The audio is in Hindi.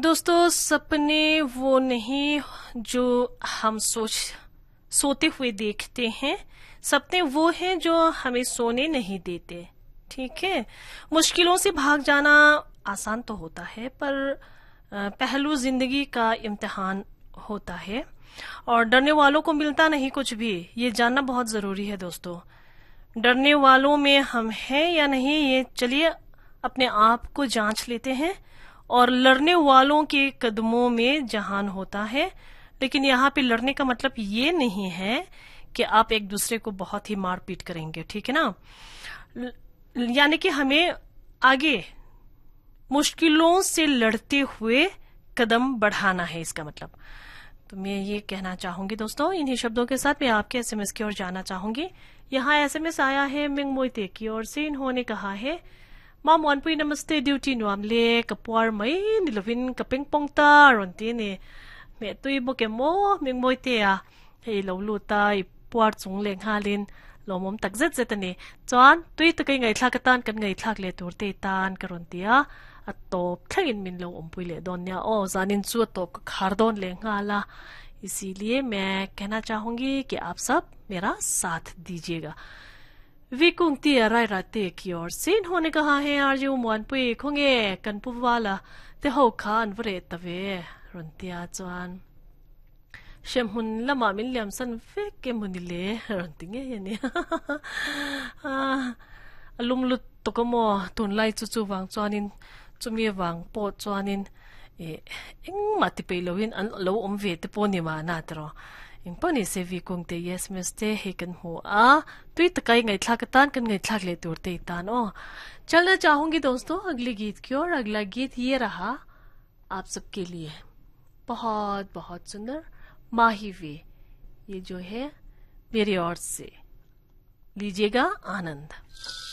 दोस्तों, सपने वो नहीं जो हम सोते हुए देखते हैं। सपने वो हैं जो हमें सोने नहीं देते। ठीक है, मुश्किलों से भाग जाना आसान तो होता है, पर पहलू जिंदगी का इम्तिहान होता है और डरने वालों को मिलता नहीं कुछ भी। ये जानना बहुत जरूरी है दोस्तों। डरने वालों में हम हैं या नहीं, ये चलिए अपने आप को जांच लेते हैं। और लड़ने वालों के कदमों में जहान होता है, लेकिन यहाँ पे लड़ने का मतलब ये नहीं है कि आप एक दूसरे को बहुत ही मारपीट करेंगे, ठीक है ना। यानी कि हमें आगे मुश्किलों से लड़ते हुए कदम बढ़ाना है, इसका मतलब। तो मैं ये कहना चाहूंगी दोस्तों, इन्हीं शब्दों के साथ मैं आपके एसएमएस की ओर जाना चाहूंगी। यहाँ एसएमएस आया है मिंग मोइते की ओर से। इन्होंने कहा है, Mom wan pui namaste duty nuam le kapuar mai nilovin kaping pongta ronti ne me tui bo ke mo ming moi te a hei lo lu ta I puar chung leng halin lo mom tak zet zet ne chuan tui ta kai ngai thla ka tan kan ngai thlak le tur te tan ka ronti a top thlangin min lo ompui le don nya o zanin chu top khar don le ngala। इसीलिए मैं कहना चाहूंगी कि आप सब मेरा साथ दीजिएगा। विकुंती राय राते की ओर से इन्होंने कहा है, आरजे उमवान पुई खोंगे कनपु वाला ते हो खान वरे तवे रुंतिया चवान शेमहुन लमा मिन लियमसन फे के मुनिले रुंतिंगे यानी अलुमलु तोकमो तुनलाई चुचु वांग चवानिन चुमी वांग पो चवानिन इंग मातिपे लोविन अन लो उमवे ते पोनिमा नातरो इन पनि से vi kung te yes meste hekan ho a tui तकाई ngai थलाकतान कन ngai थलाक ले तोड़ते तान ओ। चलना चाहूंगी दोस्तों अगले गीत की ओर। अगला गीत ये रहा आप सबके लिए, बहुत बहुत सुंदर माही वे, ये जो है मेरी ओर से लीजिएगा आनंद।